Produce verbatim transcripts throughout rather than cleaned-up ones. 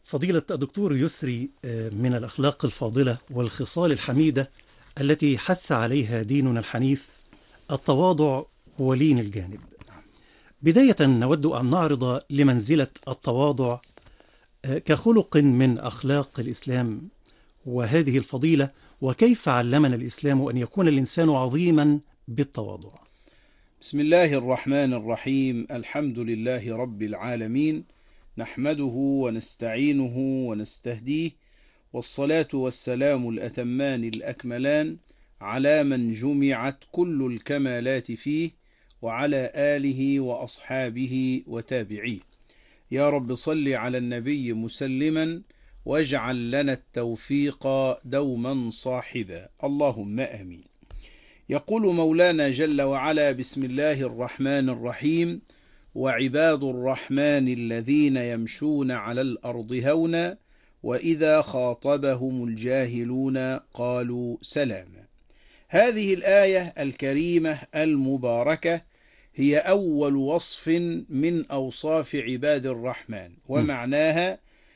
فضيلة الدكتور يسري، من الأخلاق الفاضلة والخصال الحميدة التي حث عليها ديننا الحنيف التواضع ولين الجانب. بداية نود أن نعرض لمنزلة التواضع كخلق من أخلاق الإسلام وهذه الفضيلة، وكيف علمنا الإسلام أن يكون الإنسان عظيما بالتواضع. بسم الله الرحمن الرحيم. الحمد لله رب العالمين، نحمده ونستعينه ونستهديه، والصلاة والسلام الأتمان الأكملان على من جمعت كل الكمالات فيه، وعلى آله وأصحابه وتابعيه. يا رب صل على النبي مسلما، واجعل لنا التوفيق دوما صاحبا، اللهم آمين. يقول مولانا جل وعلا: بسم الله الرحمن الرحيم، وعباد الرحمن الذين يمشون على الأرض هونا وإذا خاطبهم الجاهلون قالوا سلاما. هذه الآية الكريمة المباركة هي أول وصف من أوصاف عباد الرحمن، ومعناها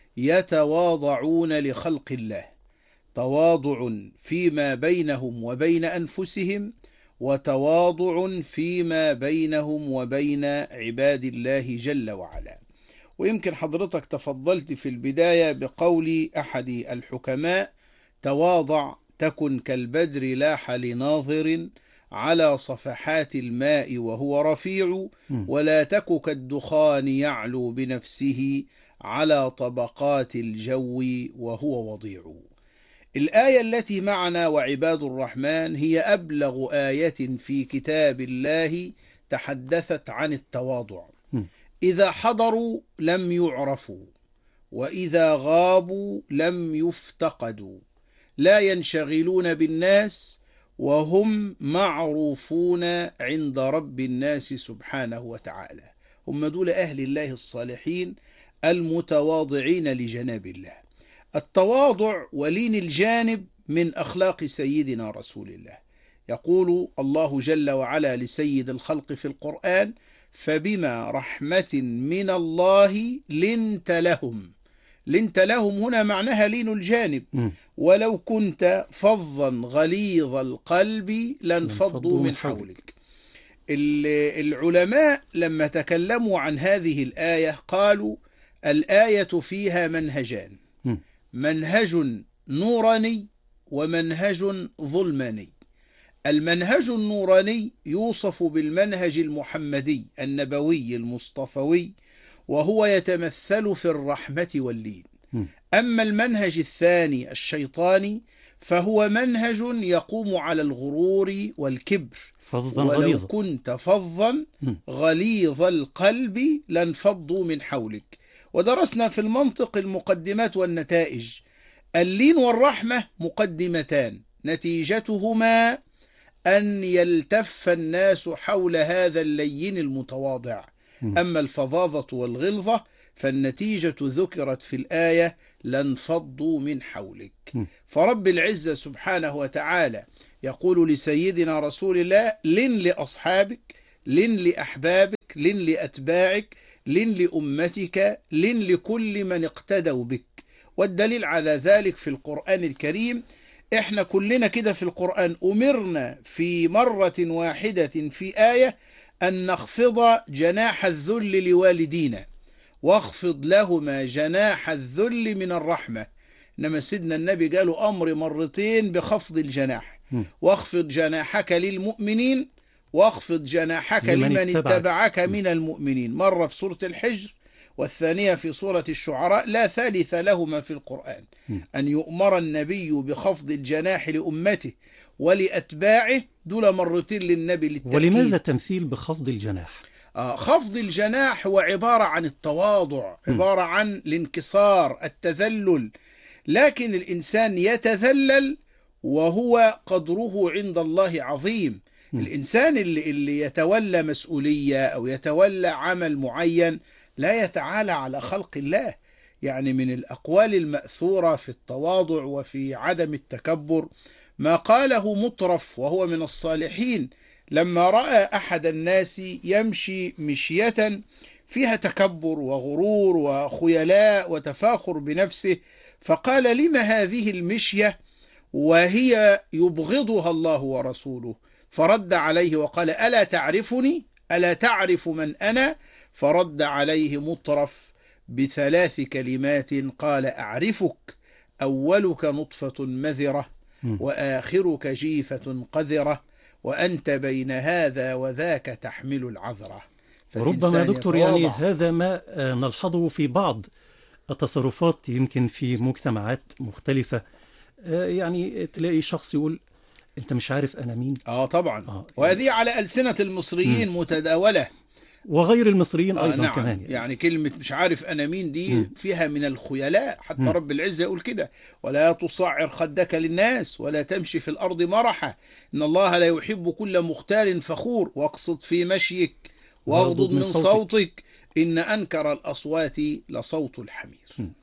يتواضعون لخلق الله، تواضع فيما بينهم وبين أنفسهم، وتواضع فيما بينهم وبين عباد الله جل وعلا. ويمكن حضرتك تفضلت في البداية بقول أحد الحكماء: تواضع تكن كالبدر لاح لناظر على صفحات الماء وهو رفيع، ولا تك كالدخان يعلو بنفسه على طبقات الجو وهو وضيع. الآية التي معنا وعباد الرحمن هي أبلغ آية في كتاب الله تحدثت عن التواضع. إذا حضروا لم يعرفوا، وإذا غابوا لم يفتقدوا، لا ينشغلون بالناس وهم معروفون عند رب الناس سبحانه وتعالى. هم دول أهل الله الصالحين المتواضعين لجناب الله. التواضع ولين الجانب من أخلاق سيدنا رسول الله. يقول الله جل وعلا لسيد الخلق في القرآن: فبما رحمة من الله لنت لهم. لنت لهم هنا معناها لين الجانب، ولو كنت فظا غليظ القلب لانفضوا من حولك. العلماء لما تكلموا عن هذه الآية قالوا: الآية فيها منهجان، منهج نوراني ومنهج ظلماني. المنهج النوراني يوصف بالمنهج المحمدي النبوي المصطفوي، وهو يتمثل في الرحمة واللين. أما المنهج الثاني الشيطاني فهو منهج يقوم على الغرور والكبر، ولو كنت فظا غليظ القلب لانفضوا من حولك. ودرسنا في المنطق المقدمات والنتائج. اللين والرحمة مقدمتان، نتيجتهما أن يلتف الناس حول هذا اللين المتواضع. أما الفظاظة والغلظة فالنتيجة ذكرت في الآية: لانفضوا من حولك. فرب العزة سبحانه وتعالى يقول لسيدنا رسول الله: لن لأصحابك، لن لأحبابك، لن لأتباعك، لن لأمتك، لن لكل من اقتدوا بك. والدليل على ذلك في القرآن الكريم. احنا كلنا كده في القرآن أمرنا في مرة واحدة في آية أن نخفض جناح الذل لوالدينا، واخفض لهما جناح الذل من الرحمة. إنما سيدنا النبي قالوا أمر مرتين بخفض الجناح: واخفض جناحك للمؤمنين، واخفض جناحك لمن اتبعك من المؤمنين، مرة في سورة الحجر، والثانية في سورة الشعراء. لا ثالث لهما في القرآن أن يؤمر النبي بخفض الجناح لأمته ولأتباعه، دول مرتين للنبي للتأكيد. ولماذا التمثيل بخفض الجناح؟ آه خفض الجناح هو عبارة عن التواضع، عبارة عن الانكسار، التذلل. لكن الإنسان يتذلل وهو قدره عند الله عظيم. الإنسان اللي, اللي يتولى مسؤولية أو يتولى عمل معين لا يتعالى على خلق الله. يعني من الأقوال المأثورة في التواضع وفي عدم التكبر ما قاله مطرف وهو من الصالحين لما رأى أحد الناس يمشي مشية فيها تكبر وغرور وخيلاء وتفاخر بنفسه، فقال: لم هذه المشية وهي يبغضها الله ورسوله؟ فرد عليه وقال: ألا تعرفني؟ ألا تعرف من أنا؟ فرد عليه مطرف بثلاث كلمات قال: أعرفك، أولك نطفة مذرة، وآخرك جيفة قذرة، وأنت بين هذا وذاك تحمل العذرة. ربما يا دكتور يعني هذا ما نلحظه في بعض التصرفات يمكن في مجتمعات مختلفة، يعني تلاقي شخص يقول: أنت مش عارف أنا مين؟ آه طبعا. آه وهذه على ألسنة المصريين م. متداولة، وغير المصريين آه أيضا نعم. كمان يعني. يعني كلمة مش عارف أنا مين دي م. فيها من الخيلاء، حتى م. رب العزة يقول كده: ولا تصعر خدك للناس ولا تمشي في الأرض مرحا إن الله لا يحب كل مختال فخور، واقصد في مشيك واغضض من صوتك. صوتك إن أنكر الأصوات لصوت الحمير.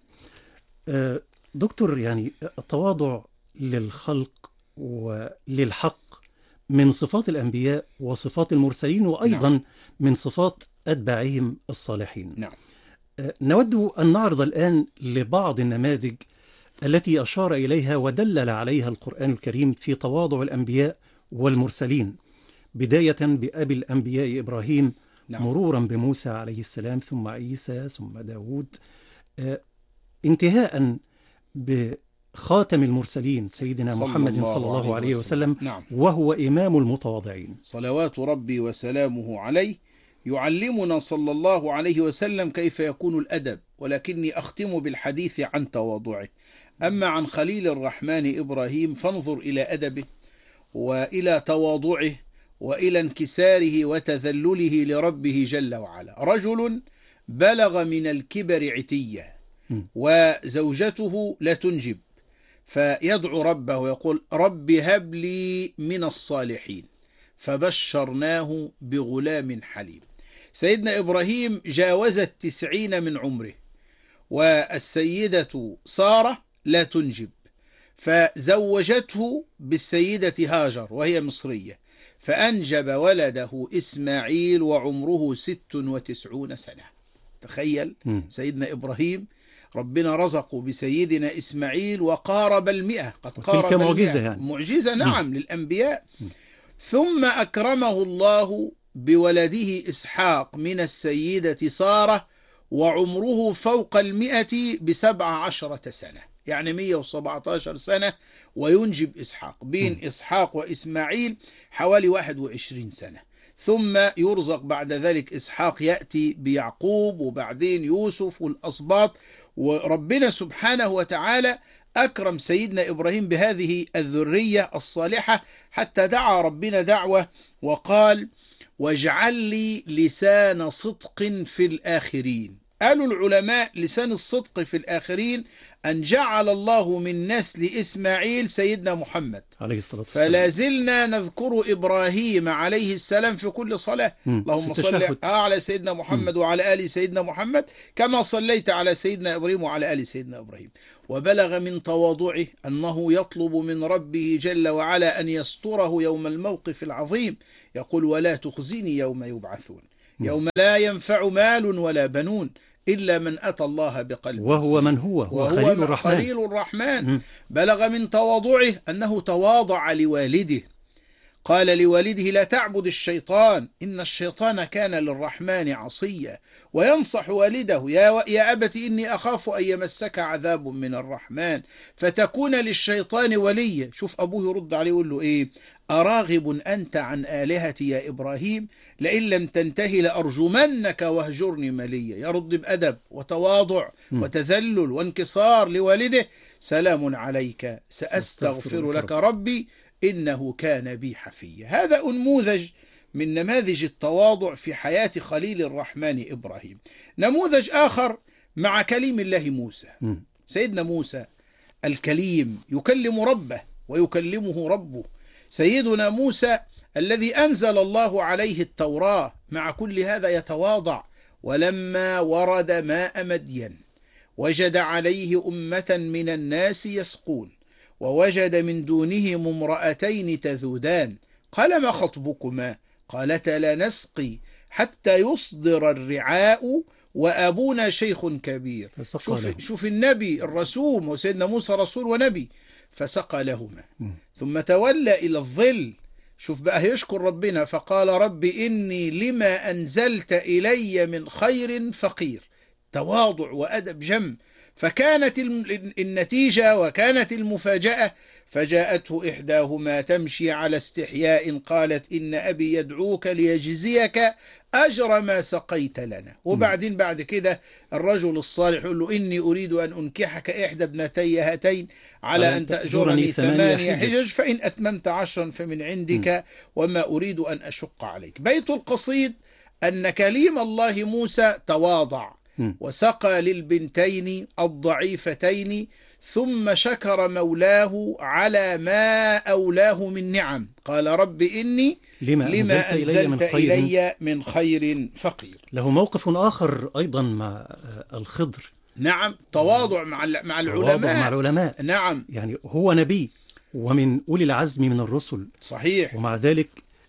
آه دكتور، يعني التواضع للخلق وللحق من صفات الأنبياء وصفات المرسلين، وأيضا نعم. من صفات أتباعهم الصالحين. نعم. آه نود أن نعرض الآن لبعض النماذج التي أشار إليها ودلل عليها القرآن الكريم في تواضع الأنبياء والمرسلين، بداية بأبي الأنبياء إبراهيم، نعم. مرورا بموسى عليه السلام، ثم عيسى، ثم داود، آه انتهاء بخاتم المرسلين سيدنا صلى محمد الله صلى الله عليه وسلم, وسلم نعم. وهو إمام المتواضعين صلوات ربي وسلامه عليه. يعلمنا صلى الله عليه وسلم كيف يكون الأدب، ولكني أختم بالحديث عن تواضعه. أما عن خليل الرحمن إبراهيم فانظر إلى أدبه وإلى تواضعه وإلى انكساره وتذلله لربه جل وعلا. رجل بلغ من الكبر عتية وزوجته لا تنجب، فيدعو ربه ويقول: رب هب لي من الصالحين، فبشرناه بغلام حليم. سيدنا إبراهيم جاوز التسعين من عمره، والسيدة سارة لا تنجب، فزوجته بالسيدة هاجر وهي مصرية، فأنجب ولده إسماعيل وعمره ست وتسعون سنة. تخيل م. سيدنا إبراهيم ربنا رزقه بسيدنا إسماعيل وقارب المئة، قد قارب معجزة يعني. معجزة نعم م. للأنبياء. م. ثم أكرمه الله بولده إسحاق من السيدة سارة وعمره فوق المئة بسبع عشرة سنة، يعني مئة وسبعة عشر سنة، وينجب إسحاق. بين م. إسحاق وإسماعيل حوالي واحد وعشرين سنة. ثم يرزق بعد ذلك إسحاق، يأتي بيعقوب وبعدين يوسف والأصباط. وربنا سبحانه وتعالى أكرم سيدنا إبراهيم بهذه الذرية الصالحة، حتى دعا ربنا دعوة وقال: واجعل لي لسان صدق في الآخرين. قالوا العلماء لسان الصدق في الآخرين أن جعل الله من نسل إسماعيل سيدنا محمد عليه الصلاة والسلام. فلا زلنا نذكر إبراهيم عليه السلام في كل صلاة: اللهم صل على سيدنا محمد م. وعلى آل سيدنا محمد كما صليت على سيدنا إبراهيم وعلى آل سيدنا إبراهيم. وبلغ من تواضعه أنه يطلب من ربه جل وعلا أن يستره يوم الموقف العظيم، يقول: ولا تخزني يوم يبعثون يوم لا ينفع مال ولا بنون إلا من أتى الله بقلب وهو سليم. من هو وهو خليل الرحمن, خليل الرحمن. بلغ من تواضعه أنه تواضع لوالده، قال لوالده: لا تعبد الشيطان إن الشيطان كان للرحمن عصيا. وينصح والده: يا, يا أبت إني أخاف أن يمسك عذاب من الرحمن فتكون للشيطان وليا. شوف أبوه يرد عليه يقول له إيه: أراغب أنت عن آلهتي يا إبراهيم لئن لم تنتهي لأرجمنك واهجرني مليا. يرد بأدب وتواضع م. وتذلل وانكسار لوالده: سلام عليك سأستغفر لك ربي إنه كان بي حفيا. هذا نموذج من نماذج التواضع في حياة خليل الرحمن إبراهيم. نموذج آخر مع كليم الله موسى. م. سيدنا موسى الكليم يكلم ربه ويكلمه ربه. سيدنا موسى الذي أنزل الله عليه التوراة مع كل هذا يتواضع. ولما ورد ماء مدين وجد عليه أمة من الناس يسقون ووجد من دونهم امرأتين تذودان قال: ما خطبكما؟ قالتا لا نسقي حتى يصدر الرعاء وأبونا شيخ كبير. شوف, شوف النبي الرسول وسيدنا موسى رسول ونبي، فسقى لهما ثم تولى إلى الظل. شوف بقى يشكر ربنا، فقال رب إني لما أنزلت إلي من خير فقير. تواضع وأدب جم. فكانت النتيجة وكانت المفاجأة، فجاءته إحداهما تمشي على استحياء قالت إن أبي يدعوك ليجزيك أجر ما سقيت لنا. وبعدين بعد كده الرجل الصالح يقول له إني أريد أن أنكحك إحدى ابنتي هاتين على أن تأجرني ثمانية حجج فإن أتممت عشرا فمن عندك وما أريد أن أشق عليك. بيت القصيد أن كليم الله موسى تواضع وسقى للبنتين الضعيفتين، ثم شكر مولاه على ما أولاه من نعم. قال رب إني لما, لما أنزلت, أنزلت إلي, إلي من خير فقير. له موقف آخر أيضا مع الخضر. نعم، تواضع مع مع تواضع العلماء. مع العلماء. نعم، يعني هو نبي ومن أولي العزم من الرسل. صحيح. ومع ذلك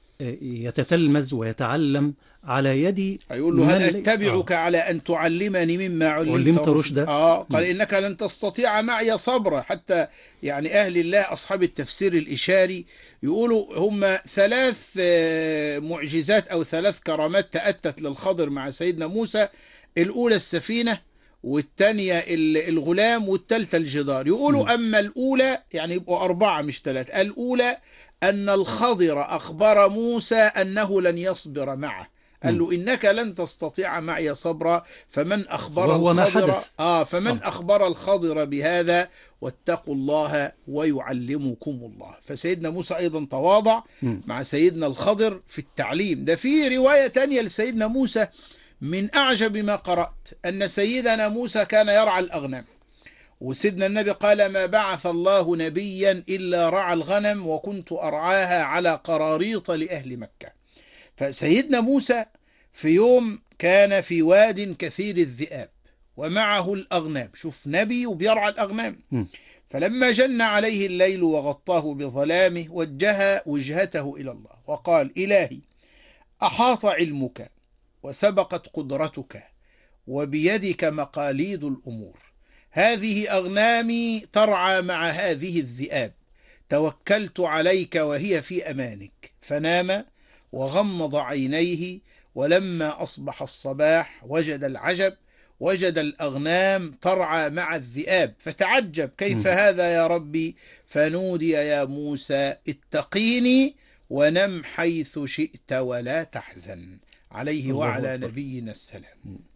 يتتلمذ ويتعلم على يدي. يقول له هل أتبعك آه. على أن تعلمني مما علمت, علمت رشدا. آه. قال إنك لن تستطيع معي صبرا. حتى يعني أهل الله أصحاب التفسير الإشاري يقولوا هم ثلاث معجزات أو ثلاث كرامات تأتت للخضر مع سيدنا موسى. الأولى السفينة، والثانية الغلام، والثالثة الجدار. يقولوا م. أما الأولى يعني يبقوا أربعة مش ثلاثة. الأولى أن الخضر أخبر موسى أنه لن يصبر معه، قال له إنك لن تستطيع معي صبرا. فمن أخبر الخضر آه فمن آه. أخبر الخضر بهذا واتقوا الله ويعلمكم الله. فسيدنا موسى أيضا تواضع م. مع سيدنا الخضر في التعليم. ده في رواية تانية لسيدنا موسى من أعجب ما قرأت، أن سيدنا موسى كان يرعى الأغنام، وسيدنا النبي قال ما بعث الله نبيا إلا رعى الغنم وكنت أرعاها على قراريط لأهل مكة. فسيدنا موسى في يوم كان في واد كثير الذئاب ومعه الأغنام. شوف نبي وبيرعى الأغنام. فلما جن عليه الليل وغطاه بظلامه وجه وجهته إلى الله وقال إلهي أحاط علمك وسبقت قدرتك وبيدك مقاليد الأمور. هذه أغنامي ترعى مع هذه الذئاب، توكلت عليك وهي في أمانك. فنام وغمض عينيه، ولما أصبح الصباح وجد العجب، وجد الأغنام ترعى مع الذئاب، فتعجب كيف م. هذا يا ربي؟ فنودي يا موسى اتقيني ونم حيث شئت ولا تحزن عليه وعلى نبينا السلام.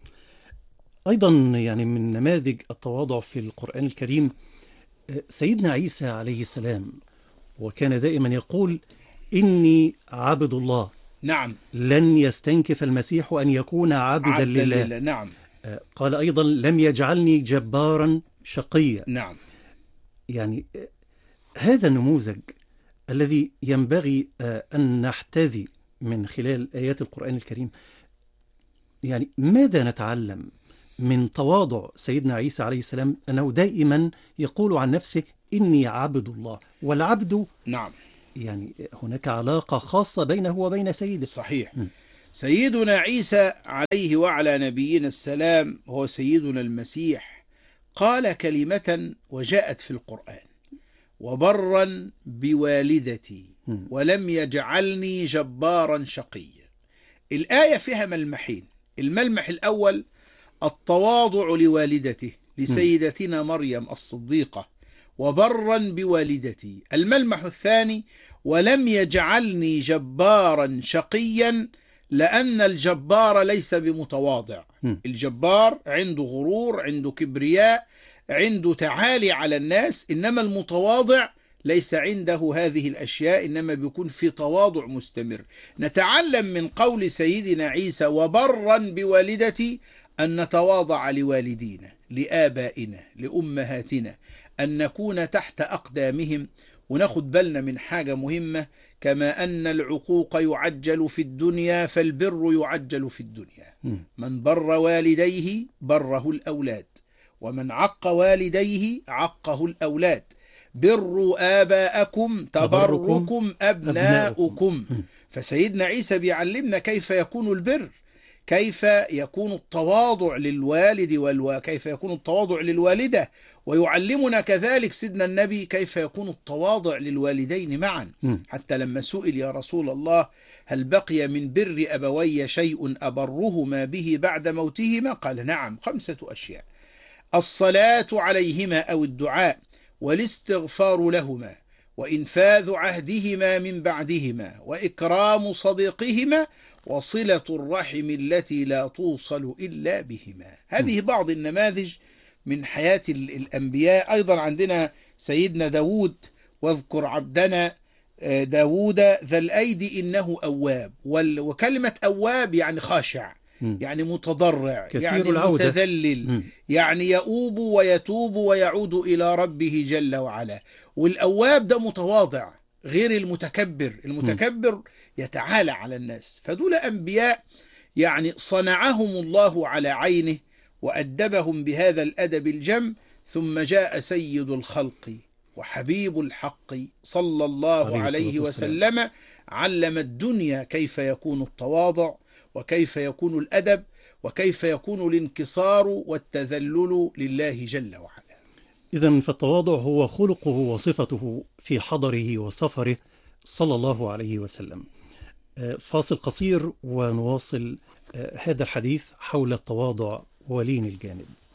أيضا يعني من نماذج التواضع في القرآن الكريم سيدنا عيسى عليه السلام، وكان دائما يقول إني عبد الله. نعم، لن يستنكف المسيح أن يكون عبدا, عبدا لله. لله. نعم. قال أيضا لم يجعلني جبارا شقيا. نعم. يعني هذا النموذج الذي ينبغي أن نحتذي من خلال آيات القرآن الكريم. يعني ماذا نتعلم من تواضع سيدنا عيسى عليه السلام؟ أنه دائما يقول عن نفسه إني عبد الله، والعبد نعم يعني هناك علاقة خاصة بينه وبين سيده. صحيح. م. سيدنا عيسى عليه وعلى نبينا السلام هو سيدنا المسيح، قال كلمة وجاءت في القرآن: وبرا بوالدتي ولم يجعلني جبارا شقيا. الآية فيها ملمحين. الملمح الأول التواضع لوالدته لسيدتنا مريم الصديقة، وبرا بوالدتي. الملمح الثاني ولم يجعلني جبارا شقيا، لأن الجبار ليس بمتواضع. الجبار عنده غرور، عنده كبرياء، عنده تعالي على الناس، إنما المتواضع ليس عنده هذه الأشياء، إنما بيكون في تواضع مستمر. نتعلم من قول سيدنا عيسى وبرا بوالدتي أن نتواضع لوالدينا، لآبائنا، لأمهاتنا، أن نكون تحت أقدامهم، وناخد بالنا من حاجة مهمة: كما أن العقوق يعجل في الدنيا فالبر يعجل في الدنيا. من بر والديه بره الأولاد، ومن عق والديه عقه الأولاد. بروا آباءكم تبركم تبركم أبناؤكم. فسيدنا عيسى بيعلمنا كيف يكون البر، كيف يكون التواضع للوالد والو... كيف يكون التواضع للوالدة، ويعلمنا كذلك سيدنا النبي كيف يكون التواضع للوالدين معا. م. حتى لما سئل يا رسول الله هل بقي من بر أبوي شيء أبرهما به بعد موتهما؟ قال نعم، خمسة أشياء: الصلاة عليهما أو الدعاء، والاستغفار لهما، وإنفاذ عهدهما من بعدهما، وإكرام صديقهما، وصلة الرحم التي لا توصل إلا بهما. هذه بعض النماذج من حياة الأنبياء. أيضا عندنا سيدنا داود: واذكر عبدنا داود ذا الأيدي إنه أواب. وكلمة أواب يعني خاشع، يعني متضرع، يعني العودة. متذلل، م. يعني يؤوب ويتوب ويعود إلى ربه جل وعلا. والأواب ده متواضع غير المتكبر. المتكبر يتعالى على الناس. فدول أنبياء يعني صنعهم الله على عينه وأدبهم بهذا الأدب الجم. ثم جاء سيد الخلق وحبيب الحق صلى الله عليه, عليه وسلم، علم الدنيا كيف يكون التواضع، وكيف يكون الأدب، وكيف يكون الانكسار والتذلل لله جل وعلا. إذن فالتواضع هو خلقه وصفته في حضره وسفره صلى الله عليه وسلم. فاصل قصير ونواصل هذا الحديث حول التواضع ولين الجانب.